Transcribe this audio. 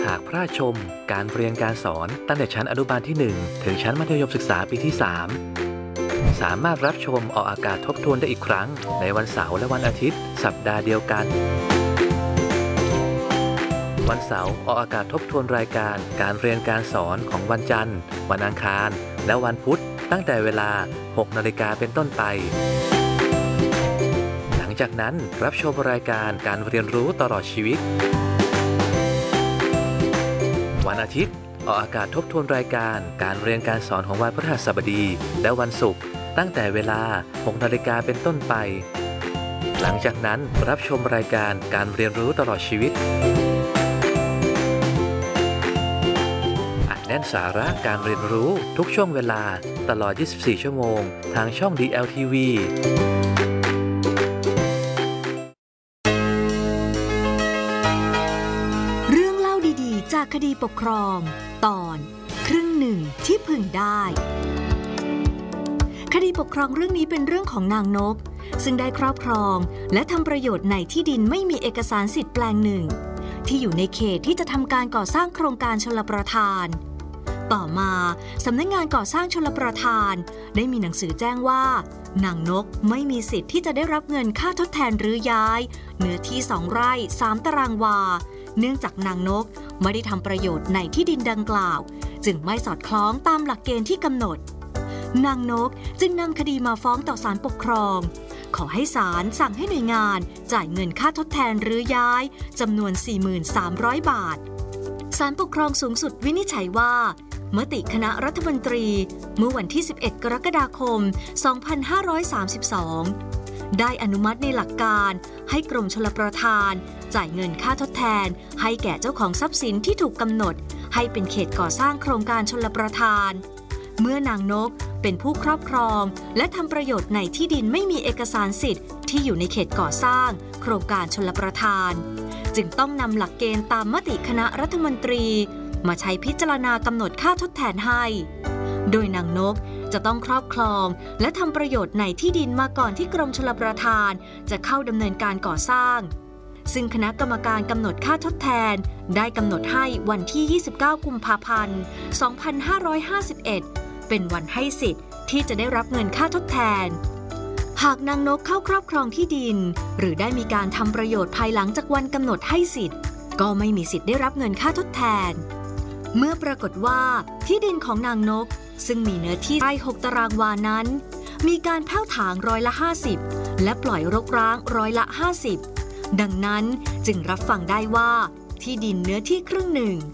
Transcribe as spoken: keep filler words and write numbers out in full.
หากพลาดชมการเรียนการสอนตั้งแต่ชั้นอนุบาลที่หนึ่งถึงชั้นมัธยมศึกษาปีที่สามสามารถรับชมออกอากาศทบทวนได้อีกครั้งในวันเสาร์และวันอาทิตย์สัปดาห์เดียวกันวันเสาร์ออกอากาศทบทวนรายการการเรียนการสอนของวันจันทร์วันอังคารและวันพุธตั้งแต่เวลา หกนาฬิกาเป็นต้นไปหลังจากนั้นรับชมรายการการเรียนรู้ตลอดชีวิตวันอาทิตย์ออกอากาศทบทวนรายการการเรียนการสอนของวันพฤหัสบดีและวันศุกร์ตั้งแต่เวลา หกนาฬิกาเป็นต้นไปหลังจากนั้นรับชมรายการการเรียนรู้ตลอดชีวิตอัดแน่นสาระการเรียนรู้ทุกช่วงเวลาตลอด ยี่สิบสี่ ชั่วโมงทางช่อง ดี แอล ที วีเรื่องเล่าดีๆจากคดีปกครองตอนครึ่งหนึ่งที่พึงได้คดีปกครองเรื่องนี้เป็นเรื่องของนางนกซึ่งได้ครอบครองและทำประโยชน์ในที่ดินไม่มีเอกสารสิทธิ์แปลงหนึ่งที่อยู่ในเขตที่จะทำการก่อสร้างโครงการชลประทานต่อมาสำนักงานก่อสร้างชลประทานได้มีหนังสือแจ้งว่านางนกไม่มีสิทธิ์ที่จะได้รับเงินค่าทดแทนหรือย้ายเนื้อที่สองไร่สามตารางวาเนื่องจากนางนกไม่ได้ทำประโยชน์ในที่ดินดังกล่าวจึงไม่สอดคล้องตามหลักเกณฑ์ที่กำหนดนางนกจึงนำคดีมาฟ้องต่อศาลปกครองขอให้ศาลสั่งให้หน่วยงานจ่ายเงินค่าทดแทนหรือย้ายจำนวน สี่พันสามร้อย บาทศาลปกครองสูงสุดวินิจฉัยว่ามติคณะรัฐมนตรีเมื่อวันที่ สิบเอ็ด กรกฎาคม สองพันห้าร้อยสามสิบสอง ได้อนุมัติในหลักการให้กรมชลประทานจ่ายเงินค่าทดแทนให้แก่เจ้าของทรัพย์สินที่ถูกกำหนดให้เป็นเขตก่อสร้างโครงการชลประทานเมื่อนางนกเป็นผู้ครอบครองและทำประโยชน์ในที่ดินไม่มีเอกสารสิทธิ์ที่อยู่ในเขตก่อสร้างโครงการชลประทานจึงต้องนำหลักเกณฑ์ตามมติคณะรัฐมนตรีมาใช้พิจารณากำหนดค่าทดแทนให้โดยนางนกจะต้องครอบครองและทำประโยชน์ในที่ดินมาก่อนที่กรมชลประทานจะเข้าดำเนินการก่อสร้างซึ่งคณะกรรมการกำหนดค่าทดแทนได้กำหนดให้วันที่ ยี่สิบเก้า กุมภาพันธ์ สองพันห้าร้อยห้าสิบเอ็ด เป็นวันให้สิทธิ์ที่จะได้รับเงินค่าทดแทนหากนางนกเข้าครอบครองที่ดินหรือได้มีการทำประโยชน์ภายหลังจากวันกำหนดให้สิทธิ์ก็ไม่มีสิทธิ์ได้รับเงินค่าทดแทนเมื่อปรากฏว่าที่ดินของนางนกซึ่งมีเนื้อที่ไร่หกตารางวานั้นมีการแพ่วถางร้อยละห้าสิบและปล่อยรกร้างร้อยละห้าสิบดังนั้นจึงรับฟังได้ว่าที่ดินเนื้อที่ครึ่งหนึ่ง